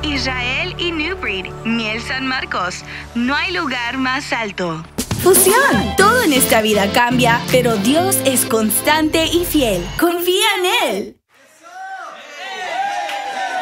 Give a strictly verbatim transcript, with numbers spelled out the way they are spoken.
Israel y New Breed, Miel San Marcos. No hay lugar más alto. Fusión. Todo en esta vida cambia, pero Dios es constante y fiel. Confía en Él.